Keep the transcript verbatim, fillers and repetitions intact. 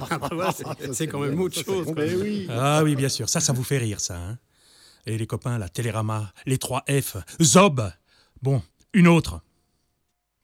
Ah, bah, voilà, c'est, c'est quand même autre chose. quoi. Mais oui. Ah oui, bien sûr. Ça, ça vous fait rire, ça. Hein. Et les copains, la Télérama, les trois F, Zob. Bon, une autre.